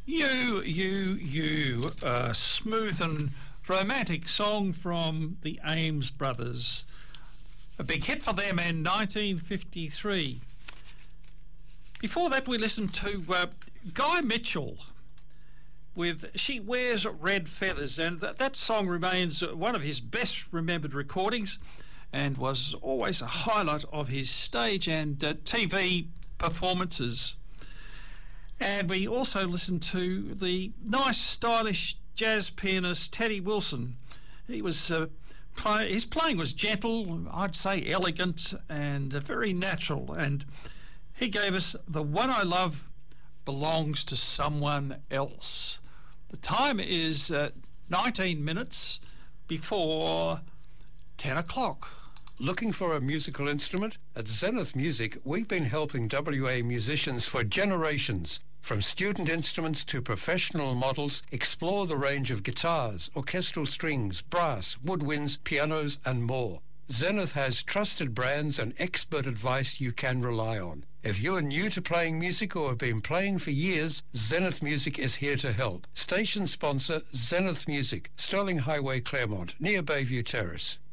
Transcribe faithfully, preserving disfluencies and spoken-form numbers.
You, you, you, a smooth and romantic song from the Ames Brothers. A big hit for them in nineteen fifty-three. Before that, we listened to uh, Guy Mitchell with She Wears Red Feathers, and that, that song remains one of his best remembered recordings and was always a highlight of his stage and uh, T V performances. And we also listened to the nice, stylish jazz pianist Teddy Wilson. He was uh, play, his playing was gentle, I'd say elegant, and uh, very natural. And he gave us The One I Love Belongs to Someone Else. The time is uh, nineteen minutes before ten o'clock. Looking for a musical instrument? At Zenith Music, we've been helping W A musicians for generations. From student instruments to professional models, explore the range of guitars, orchestral strings, brass, woodwinds, pianos, and more. Zenith has trusted brands and expert advice you can rely on. If you're new to playing music or have been playing for years, Zenith Music is here to help. Station sponsor Zenith Music, Sterling Highway, Claremont, near Bayview Terrace.